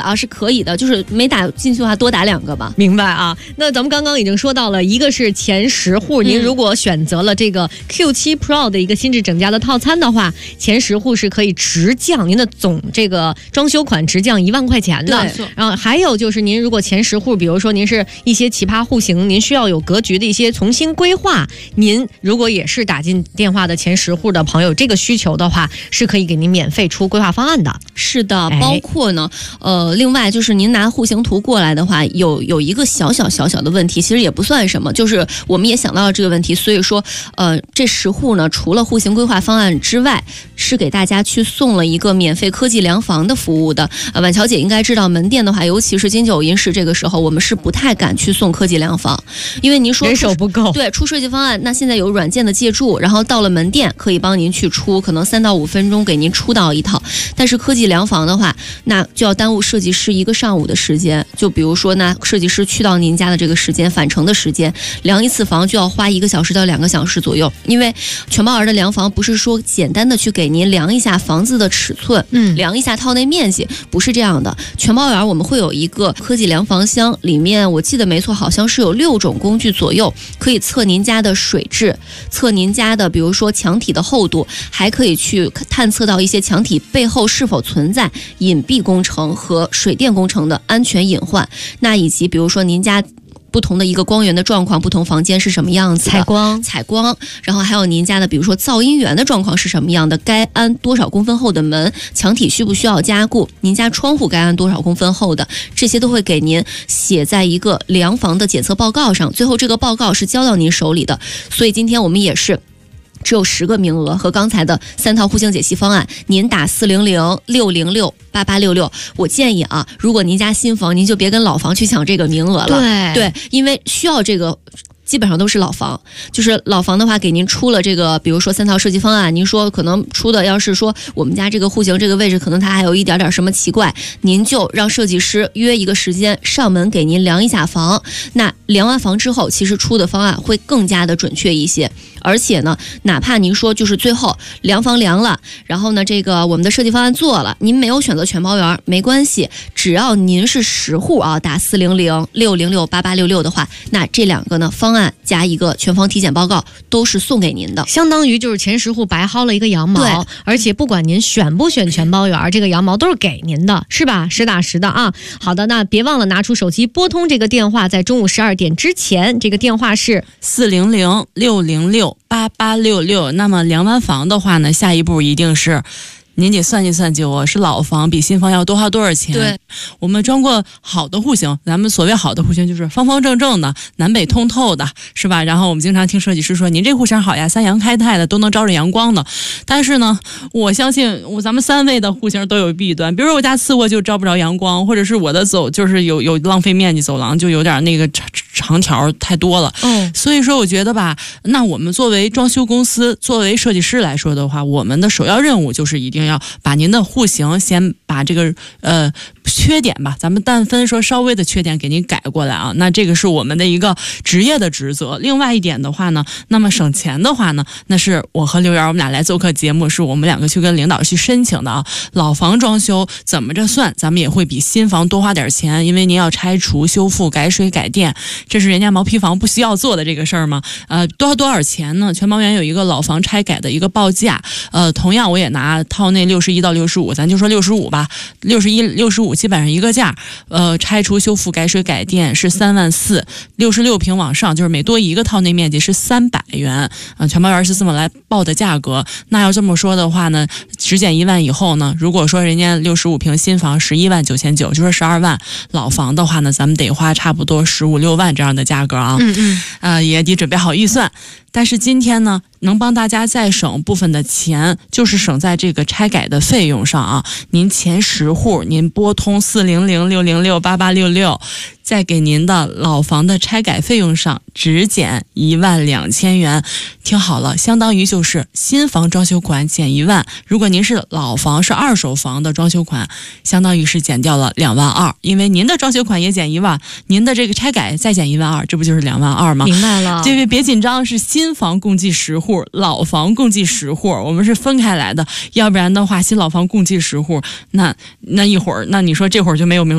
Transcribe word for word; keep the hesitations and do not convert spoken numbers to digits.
啊是可以的，就是没打进去的话多打两个吧。 明白啊？那咱们刚刚已经说到了，一个是前十户，您如果选择了这个 Q 七 Pro 的一个新质整家的套餐的话，前十户是可以直降您的总这个装修款直降一万块钱的。然后还有就是您如果前十户，比如说您是一些奇葩户型，您需要有格局的一些重新规划，您如果也是打进电话的前十户的朋友，这个需求的话是可以给您免费出规划方案的。 是的，包括呢，呃，另外就是您拿户型图过来的话，有有一个小小小小的问题，其实也不算什么，就是我们也想到了这个问题，所以说，呃，这十户呢，除了户型规划方案之外，是给大家去送了一个免费科技量房的服务的。呃，婉乔姐应该知道，门店的话，尤其是金九银十这个时候，我们是不太敢去送科技量房，因为您说人手不够， 对，出设计方案，那现在有软件的借助，然后到了门店可以帮您去出，可能三到五分钟给您出到一套，但是科技量房的话，那就要耽误设计师一个上午的时间。就比如说呢，设计师去到您家的这个时间，返程的时间，量一次房就要花一个小时到两个小时左右。因为全包儿的量房不是说简单的去给您量一下房子的尺寸，嗯，量一下套内面积，不是这样的。全包儿我们会有一个科技量房箱，里面我记得没错，好像是有六种工具左右，可以测您家的水质，测您家的比如说墙体的厚度，还可以去探测到一些墙体背后是否存在隐蔽工程和水电工程的安全隐患，那以及比如说您家不同的一个光源的状况，不同房间是什么样子的， 采光采光，然后还有您家的比如说噪音源的状况是什么样的，该安多少公分厚的门，墙体需不需要加固，您家窗户该安多少公分厚的，这些都会给您写在一个量房的检测报告上，最后这个报告是交到您手里的。所以今天我们也是只有十个名额，和刚才的三套户型解析方案，您打四零零六零六八八六六。我建议啊，如果您家新房，您就别跟老房去抢这个名额了。 对对，因为需要这个。基本上都是老房，就是老房的话，给您出了这个，比如说三套设计方案，您说可能出的要是说我们家这个户型这个位置，可能它还有一点点什么奇怪，您就让设计师约一个时间上门给您量一下房。那量完房之后，其实出的方案会更加的准确一些。而且呢，哪怕您说就是最后量房量了，然后呢，这个我们的设计方案做了，您没有选择全包圆没关系，只要您是十户啊，打四零零六零六八八六六的话，那这两个呢方案加一个全房体检报告都是送给您的， 相当于就是前十户白薅了一个羊毛。对，而且不管您选不选全包圆，这个羊毛都是给您的，是吧？实打实的啊。好的，那别忘了拿出手机拨通这个电话，在中午十二点之前，这个电话是四零零六零六八八六六。那么量完房的话呢，下一步一定是您得算计算计，我是老房比新房要多花多少钱？ 对， 我们装过好的户型，咱们所谓好的户型就是方方正正的、南北通透的，是吧？然后我们经常听设计师说，您这户型好呀，三阳开泰的，都能招着阳光的。但是呢，我相信我咱们三位的户型都有弊端，比如说我家次卧就招不着阳光，或者是我的走就是有有浪费面积，走廊就有点那个长长条太多了。嗯，所以说我觉得吧，那我们作为装修公司，作为设计师来说的话，我们的首要任务就是一定要要把您的户型先把这个呃缺点吧，咱们但分说稍微的缺点给您改过来啊，那这个是我们的一个职业的职责。另外一点的话呢，那么省钱的话呢，那是我和刘源我们俩来做客节目，是我们两个去跟领导去申请的啊。老房装修怎么着算，咱们也会比新房多花点钱，因为您要拆除、修复、改水、改电，这是人家毛坯房不需要做的这个事儿吗？呃，多多少钱呢？全包园有一个老房拆改的一个报价，呃，同样我也拿套内六十一到六十五，咱就说六十五吧，六十一、六十五基本上一个价。呃，拆除、修复、改水、改电是三万四，六十六平往上就是每多一个套内面积是三百元啊、呃，全包园是这么来报的价格。那要这么说的话呢，只减一万以后呢，如果说人家六十五平新房十一万九千九，就说十二万，老房的话呢，咱们得花差不多十五六万这样的价格啊，嗯嗯，呃，也得准备好预算。但是今天呢，能帮大家再省部分的钱，就是省在这个拆改的费用上啊。您前十户，您拨通四零零六零六八八六六，再给您的老房的拆改费用上只减一万两千元。听好了，相当于就是新房装修款减一万，如果您是老房是二手房的装修款，相当于是减掉了两万二，因为您的装修款也减一万，您的这个拆改再减一万二，这不就是两万二吗？ 明白了， 这位别紧张，是新房共计十户，老房共计十户，我们是分开来的，要不然的话，新老房共计十户，那那一会儿，那你说这会儿就没有没有。